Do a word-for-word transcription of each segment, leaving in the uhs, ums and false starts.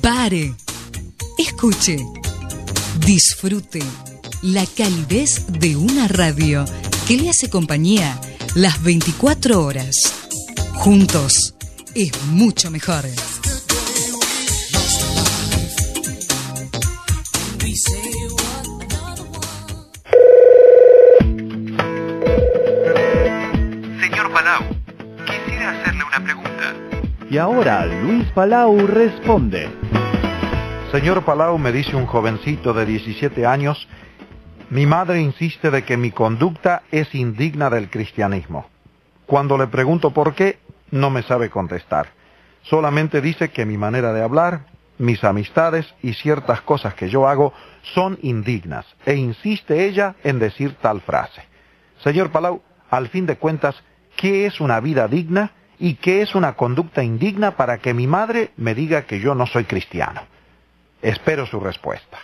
Pare, escuche, disfrute la calidez de una radio que le hace compañía las veinticuatro horas. Juntos es mucho mejor. Señor Palau, quisiera hacerle una pregunta. Y ahora Luis Palau responde. Señor Palau, me dice un jovencito de diecisiete años, mi madre insiste de que mi conducta es indigna del cristianismo. Cuando le pregunto por qué, no me sabe contestar. Solamente dice que mi manera de hablar, mis amistades y ciertas cosas que yo hago son indignas, e insiste ella en decir tal frase. Señor Palau, al fin de cuentas, ¿qué es una vida digna y qué es una conducta indigna para que mi madre me diga que yo no soy cristiano? Espero su respuesta.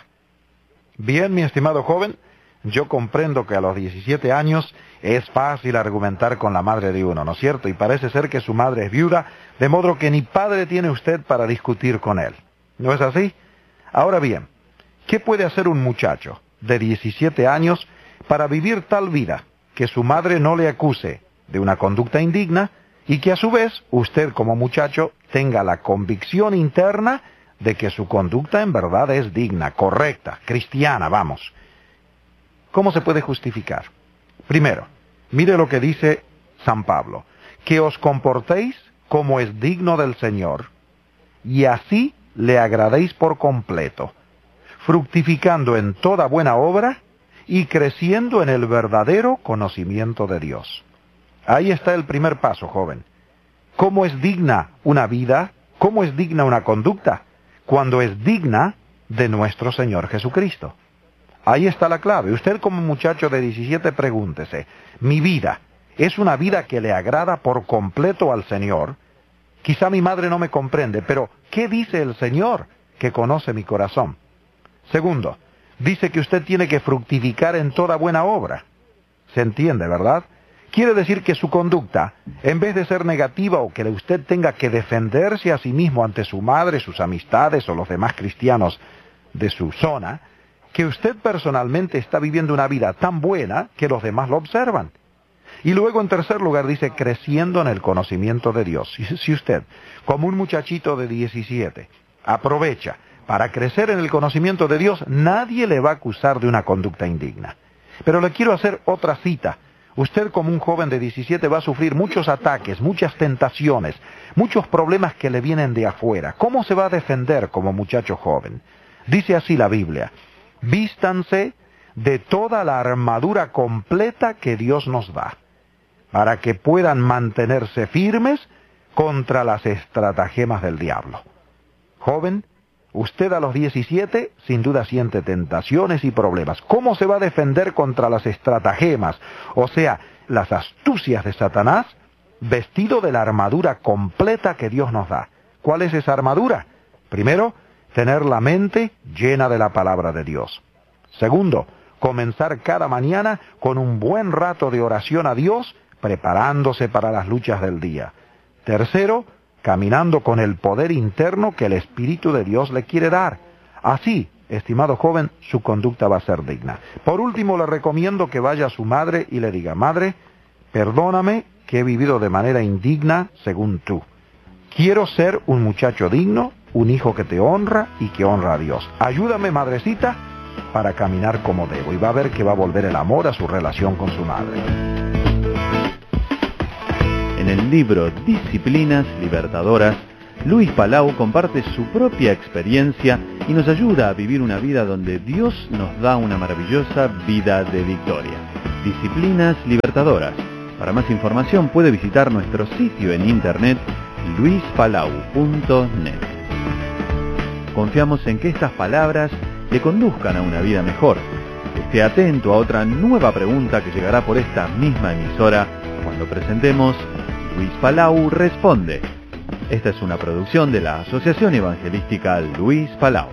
Bien, mi estimado joven, yo comprendo que a los diecisiete años es fácil argumentar con la madre de uno, ¿no es cierto? Y parece ser que su madre es viuda, de modo que ni padre tiene usted para discutir con él. ¿No es así? Ahora bien, ¿qué puede hacer un muchacho de diecisiete años para vivir tal vida que su madre no le acuse de una conducta indigna y que a su vez usted como muchacho tenga la convicción interna de que su conducta en verdad es digna, correcta, cristiana, vamos? ¿Cómo se puede justificar? Primero, mire lo que dice San Pablo, que os comportéis como es digno del Señor, y así le agradéis por completo, fructificando en toda buena obra y creciendo en el verdadero conocimiento de Dios. Ahí está el primer paso, joven. ¿Cómo es digna una vida? ¿Cómo es digna una conducta? Cuando es digna de nuestro Señor Jesucristo. Ahí está la clave. Usted como muchacho de diecisiete pregúntese, ¿mi vida es una vida que le agrada por completo al Señor? Quizá mi madre no me comprende, pero ¿qué dice el Señor que conoce mi corazón? Segundo, dice que usted tiene que fructificar en toda buena obra. ¿Se entiende, verdad? Quiere decir que su conducta, en vez de ser negativa o que usted tenga que defenderse a sí mismo ante su madre, sus amistades o los demás cristianos de su zona, que usted personalmente está viviendo una vida tan buena que los demás lo observan. Y luego, en tercer lugar, dice, creciendo en el conocimiento de Dios. Si usted, como un muchachito de diecisiete, aprovecha para crecer en el conocimiento de Dios, nadie le va a acusar de una conducta indigna. Pero le quiero hacer otra cita. Usted como un joven de diecisiete va a sufrir muchos ataques, muchas tentaciones, muchos problemas que le vienen de afuera. ¿Cómo se va a defender como muchacho joven? Dice así la Biblia, vístanse de toda la armadura completa que Dios nos da, para que puedan mantenerse firmes contra las estratagemas del diablo. Joven, usted a los diecisiete sin duda siente tentaciones y problemas. ¿Cómo se va a defender contra las estratagemas, o sea, las astucias de Satanás, vestido de la armadura completa que Dios nos da? ¿Cuál es esa armadura? Primero, tener la mente llena de la palabra de Dios. Segundo, comenzar cada mañana con un buen rato de oración a Dios, preparándose para las luchas del día. Tercero, caminando con el poder interno que el Espíritu de Dios le quiere dar. Así, estimado joven, su conducta va a ser digna. Por último, le recomiendo que vaya a su madre y le diga, madre, perdóname que he vivido de manera indigna según tú. Quiero ser un muchacho digno, un hijo que te honra y que honra a Dios. Ayúdame, madrecita, para caminar como debo. Y va a ver que va a volver el amor a su relación con su madre. En el libro Disciplinas Libertadoras, Luis Palau comparte su propia experiencia y nos ayuda a vivir una vida donde Dios nos da una maravillosa vida de victoria. Disciplinas Libertadoras. Para más información puede visitar nuestro sitio en internet luis palau punto net. Confiamos en que estas palabras le conduzcan a una vida mejor. Esté atento a otra nueva pregunta que llegará por esta misma emisora cuando presentemos Luis Palau Responde. Esta es una producción de la Asociación Evangelística Luis Palau.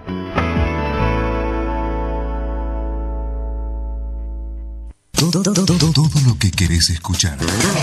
Todo, todo, todo, todo lo que querés escuchar.